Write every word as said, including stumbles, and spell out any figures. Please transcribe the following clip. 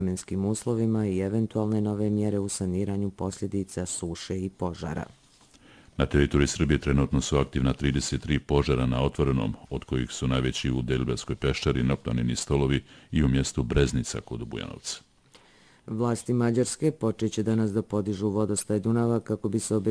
vremenskim uslovima i eventualne nove mjere u saniranju posljedica suše i požara. Na teritoriji Srbije trenutno su aktivna trideset tri požara na otvorenom, od kojih su najveći u Deliblatskoj peščari, na Planini Stolovi i u mjestu Breznica kod Bujanovca. Vlasti Mađarske počeće danas da podižu vodostaj Dunava kako bi se